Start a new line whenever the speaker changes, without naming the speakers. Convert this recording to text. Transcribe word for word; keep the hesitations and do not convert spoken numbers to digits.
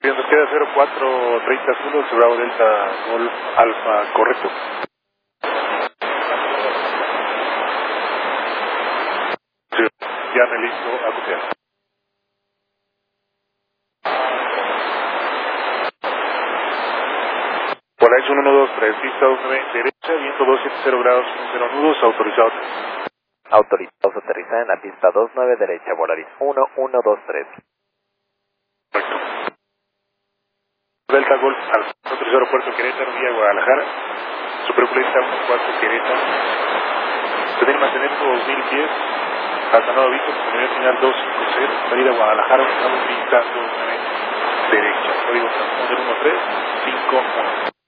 Bien, nos queda cero cuatro treinta segundos, Bravo Delta Golf Alfa, correcto. Sí, ya me listo a copiar. Por ahí son uno dos tres, pista dos nueve derecha, viento doscientos setenta grados, cero nudos, autorizado.
Autorizados a aterrizar en la pista dos nueve derecha, Volaris uno uno dos tres.
Correcto. Delta Golf Alfa, autorizado Puerto Querétaro, vía Guadalajara. Superpulenta uno cuatro Querétaro. Tener mantenimiento dos mil diez. Hasta nuevo aviso, comunidad final dos cinco cero. Salida a Guadalajara, estamos pista dos nueve derecha. Código uno tres cinco uno.